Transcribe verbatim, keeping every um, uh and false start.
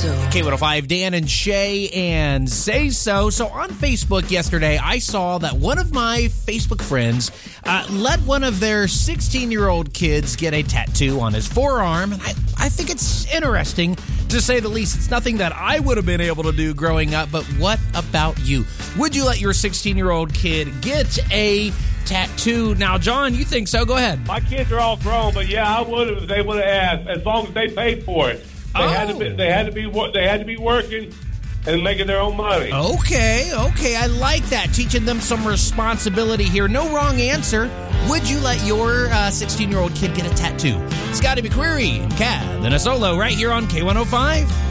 So. K one oh five, Dan and Shay, and Say So. So on Facebook yesterday, I saw that one of my Facebook friends uh, let one of their sixteen-year-old kids get a tattoo on his forearm. And I, I think it's interesting, to say the least. It's nothing that I would have been able to do growing up, but what about you? Would you let your sixteen-year-old kid get a tattoo? Now, John, you think so? Go ahead. My kids are all grown, but yeah, I would have if they would have asked, as long as they paid for it. They oh. had to be. They had to be. They had to be working and making their own money. Okay, okay, I like that. Teaching them some responsibility here. No wrong answer. Would you let your uh, sixteen-year-old kid get a tattoo? Scotty McQuarrie and Cab and a solo right here on K one oh five.